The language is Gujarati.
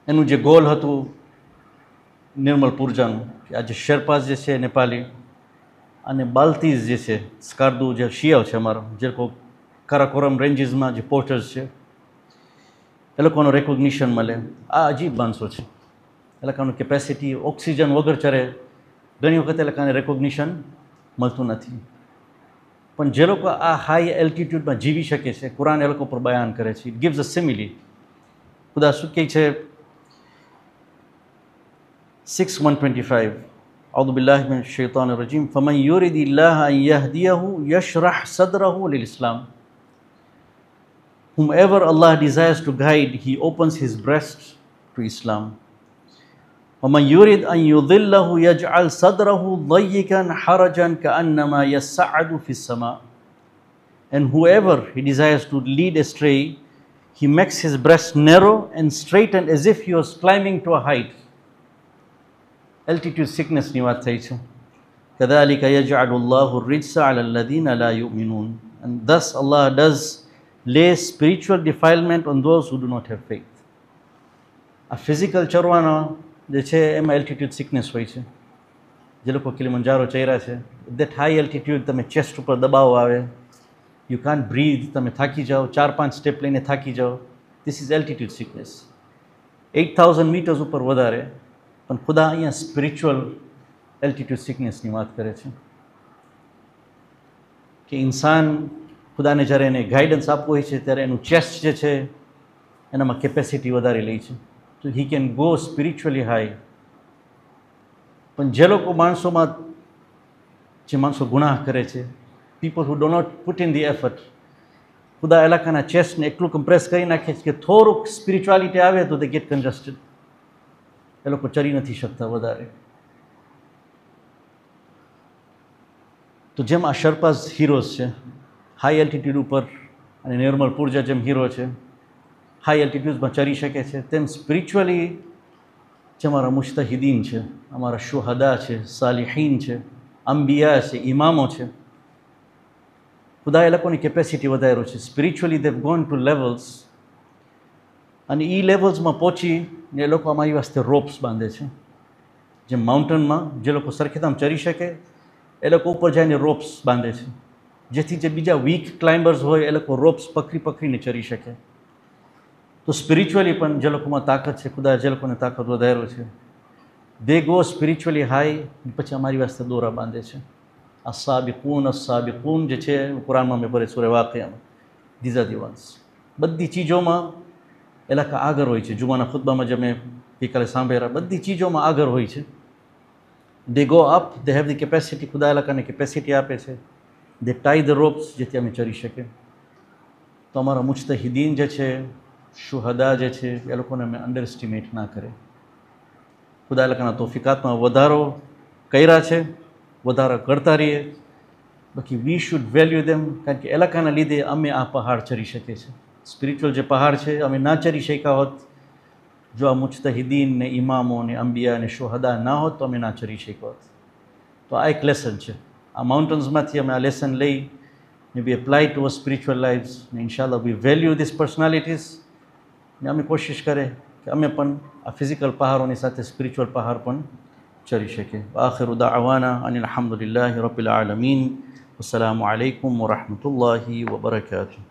એનું જે ગોલ હતું નિર્મલ પૂર્જાનું કે આજે શેરપાસ જે છે નેપાલી અને બાલ્તીઝ જે છે સ્કાર્દુ જે શિયાવ છે અમારો જે લોકો કારાકોરમ રેન્જીસમાં જે પોર્ટર્સ છે એ લોકોનું રેકોગ્નિશન મળે. આ અજીબ માણસો છે. એ લોકોનું કેપેસિટી ઓક્સિજન વગર ચરે ઘણી વખત એ લોકોને રેકોગ્નિશન મળતું નથી. પણ જે લોકો આ હાઈ એલ્ટિટ્યૂડમાં જીવી શકે છે કુરાન એ લોકો પર બયાન કરે છે. It gives a simile. ખુદા શું કહે છે 6:125 أعوذ بالله من الشيطان الرجيم فمن يريد الله أن يهديه يشرح صدره للإسلام. Whomever Allah desires to guide, He opens his breast to Islam. ومن يريد أن يضله يجعل صدره ضيقا حرجا كأنما يصعد في السماء. And whoever He desires to lead astray, He makes his breast narrow and straightened as if he was climbing to a height. Altitude sickness ની વાત થઈ છે. كذلك يجعل الله الرجس على الذين لا يؤمنون. And thus Allah does lay spiritual defilement on those who do not have faith. આ ફિઝિકલ ચરવાનો જે છે એમાં એલ્ટિટ્યૂડ સિકનેસ હોય છે. જે લોકો કિલિમંજારો ચડ્યા છે દેટ હાઈ એલ્ટિટ્યૂડ તમે ચેસ્ટ ઉપર દબાવ આવે, યુ કાન્ટ બ્રીથ, તમે થાકી જાઓ, 4-5 સ્ટેપ લઈને થાકી જાઓ. This is એલ્ટિટ્યૂડ sickness. 8,000 મીટર્સ ઉપર વધારે. પણ ખુદા અહીંયા સ્પિરિચ્યુઅલ એલ્ટિટ્યૂડ સિકનેસની વાત કરે છે કે ઇન્સાન ખુદાને જ્યારે એને ગાઈડન્સ આપવું હોય છે ત્યારે એનું ચેસ્ટ જે છે એનામાં કેપેસિટી વધારી લે છે. તો he can go spiritually high. પણ જે લોકો માણસોમાં જે માણસો ગુનાહ કરે છે, people who Dr not put in the effort, ખુદા એલાકાના ચેસ્ટને એટલું કમ્પ્રેસ કરી નાખે છે કે થોડુંક સ્પિરિચ્યુઆલિટી આવે તો દે ગેટ કન્જસ્ટેડ. એ લોકો ચરી નથી શકતા વધારે. તો જેમ આ શર્પાઝ હીરોઝ છે હાઈ એલ્ટિટ્યૂડ ઉપર, અને નિર્મલ પૂર્જા જેમ હીરો છે હાઈ એલ્ટિટ્યૂડમાં ચરી શકે છે, તેમ સ્પિરિચ્યુઅલી જે અમારા મુજતહિદીન છે, અમારા શુહદા છે, સાલિહીન છે, અંબિયા છે, ઇમામો છે, ખુદા એ લોકોની કેપેસિટી વધાર્યો છે. Spiritually Dev gone to levels, અને એ લેવલ્સમાં પહોંચીને એ લોકો અમારી વાસ્તે રોપ્સ બાંધે છે. જેમ માઉન્ટેનમાં જે લોકો સરખેતામ ચરી શકે એ લોકો ઉપર જઈને રોપ્સ બાંધે છે, જેથી જે બીજા વીક ક્લાઇમ્બર્સ હોય એ લોકો રોપ્સ પકડીને ચરી શકે. તો સ્પિરિચ્યુઅલી પણ જે લોકોમાં તાકાત છે, ખુદા જે લોકોને તાકાત વધાર્યો છે, દે ગો સ્પિરિચ્યુઅલી હાઈ, પછી અમારી વાસ્તે દોરા બાંધે છે. અસ્સાબિકૂન જે છે કુરાનમાં મેં ભરે સૂરે વાक़િયામાં, ધીઝ આર ધી વન્સ. બધી ચીજોમાં એ લોકો આગળ હોય છે. જુમાના ખુતબામાં જે મેં ગઈકાલે સાંભળ્યા, બધી ચીજોમાં આગળ હોય છે. દે go up, they have the capacity. ખુદા એ લોકોને કેપેસિટી આપે છે. દે ટાઈ ધ રોપ્સ, જેથી અમે ચરી શકીએ. તો અમારા મુજતહિદીન જે છે, શુહદા જે છે, એ લોકોને અમે અંડરએસ્ટિમેટ ના કરે. ખુદા એ લોકોના તોફિકાતમાં વધારો કર્યા છે, વધારો કરતા રહીએ. બાકી વી શુડ વેલ્યુ દેમ, કારણ કે એ લોકોના લીધે અમે આ પહાડ ચરી શકીએ છીએ. સ્પિરિચ્યુઅલ જે પહાડ છે અમે ના ચરી શક્યા હોત જો આ મુજતહિદીન ને ઇમામો ને અંબિયા ને શુહદા ના હોત તો અમે ના ચરી શક્યા હોત. તો આ એક લેસન છે. આ માઉન્ટેન્સમાંથી અમે આ લેસન લઈ ને વી apply to our spiritual lifes, ને ઇન્શાલ્લાહ વી વેલ્યુ ધીસ પર્સનાલિટીઝ, ને અમે કોશિશ કરે કે અમે પણ આ ફિઝિકલ પહાડોની સાથે સ્પિરિચ્યુઅલ પહાડ પણ ચરી શકીએ. આખિરુ દાઅવાના અનિલ હમ્દુલિલ્લાહિ રબ્બિલ આલમીન. અસ્સલામુ અલૈકુમ વરહમતુલ્લાહિ વબરકાતુહુ.